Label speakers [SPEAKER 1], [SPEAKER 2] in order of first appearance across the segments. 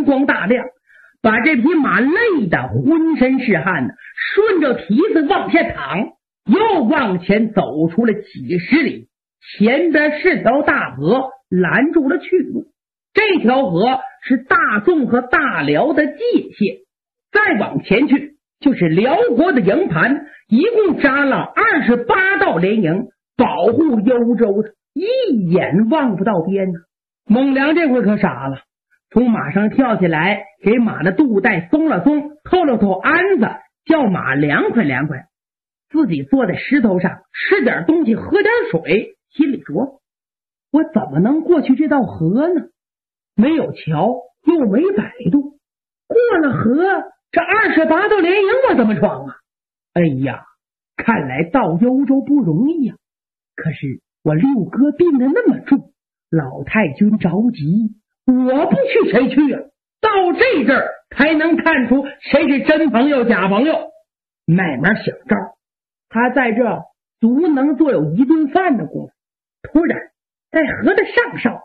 [SPEAKER 1] 光大亮，把这匹马累得浑身是汗呢，顺着蹄子往下淌，又往前走出了几十里，前边是条大河拦住了去路。这条河是大宋和大辽的界限，再往前去就是辽国的营盘，一共扎了28道连营，保护幽州的，一眼望不到边呢。孟良这会可傻了，从马上跳下来，给马的肚带松了松，透了透鞍子，叫马凉快凉快。自己坐在石头上吃点东西，喝点水，心里说：我怎么能过去这道河呢？没有桥，又没摆渡，过了河，这28道连营我怎么闯啊？哎呀，看来到幽州不容易呀。可是我六哥病得那么重，老太君着急，我不去谁去啊？到这阵儿才能看出谁是真朋友假朋友。慢慢想招，他在这足能做有一顿饭的功夫。突然在河的上梢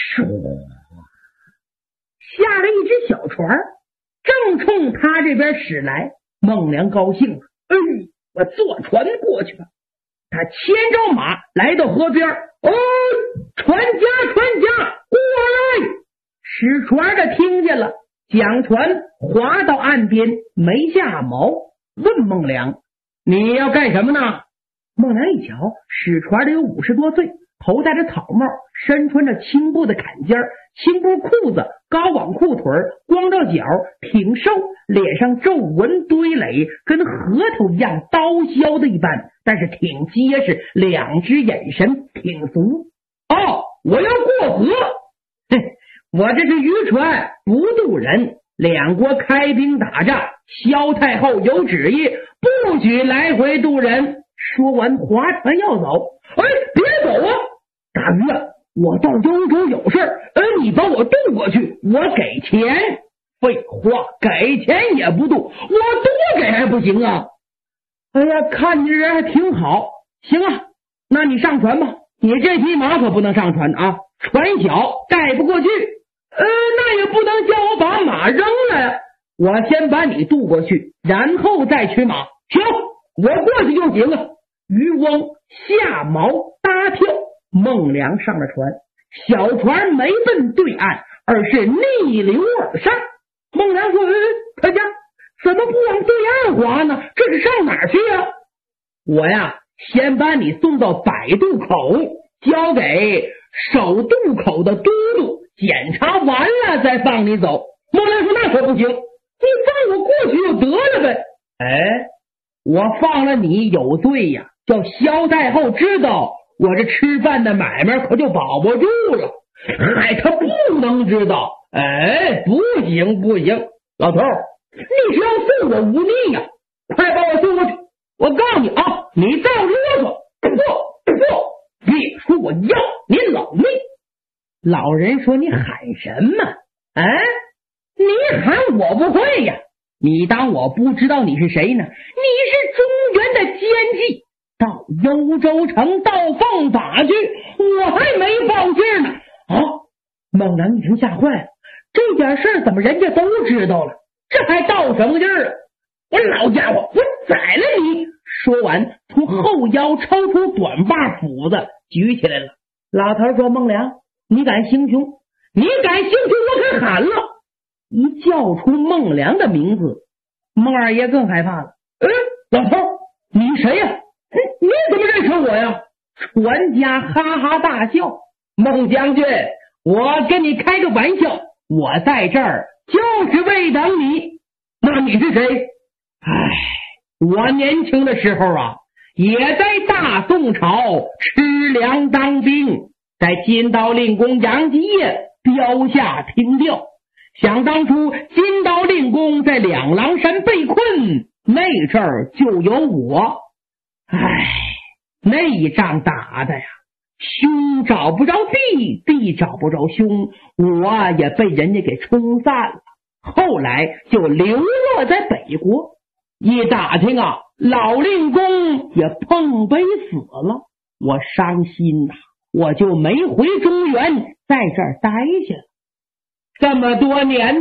[SPEAKER 1] 下了一只小船，正冲他这边驶来。孟良高兴了，我坐船过去吧。他牵着马来到河边，船家过来！使船的听见了，将船划到岸边，没下锚，问孟良：你要干什么呢？孟良一瞧，使船的有50多岁，头戴着草帽，身穿着青布的坎肩，青布裤子，高网裤腿，光着脚，挺瘦，脸上皱纹堆垒，跟核桃一样刀削的一般，但是挺结实，两只眼神挺足。我要过河，我这是渔船，不渡人，两国开兵打仗，萧太后有旨意，不许来回渡人。说完划船要走。别走啊，大鱼啊，我到幽州有事，你把我渡过去，我给钱。废话，给钱也不渡，我多给还不行啊？看你这人还挺好。行啊，那你上船吧，你这匹马可不能上船啊，船小带不过去。那也不能叫我把马扔了，我先把你渡过去，然后再取马。行，我过去就行了。渔翁下锚搭跳，孟良上了船，小船没奔对岸，而是逆流而上。孟良说：大家怎么不往对岸划呢？这是上哪儿去啊？我呀，先把你送到摆渡口，交给守渡口的都督，检查完了再放你走。孟良说：那可不行，你放我过去就得了呗。我放了你有罪呀，叫萧太后知道，我这吃饭的买卖可就保不住了。他不能知道。不行，老头，你是要送我无逆呀？快把我送过去！我告诉你啊，你再啰嗦，不，别说我要你老命。老人说：你喊什么？你喊我不会呀，你当我不知道你是谁呢？你是中原的奸计，到幽州城盗奉法去，我还没报信呢。孟良一听吓坏了，这点事怎么人家都知道了？这还盗什么劲儿啊？我老家伙，我宰了你！说完，从后腰抽出短把斧子举起来了。老头说：孟良，你敢行凶？我可喊了！一叫出孟良的名字，孟二爷更害怕了。老头，你谁呀？你怎么认识我呀？船家哈哈大笑。孟将军，我跟你开个玩笑，我在这儿就是为等你。那你是谁？我年轻的时候啊，也在大宋朝吃粮当兵，在金刀令公杨继业标下听调。想当初金刀令公在两狼山被困，那阵儿就有我。那一仗打的呀，兄找不着弟，弟找不着兄，我也被人家给冲散了。后来就流落在北国，一打听啊，老令公也碰杯死了。我伤心呐，我就没回中原，在这儿待下了这么多年。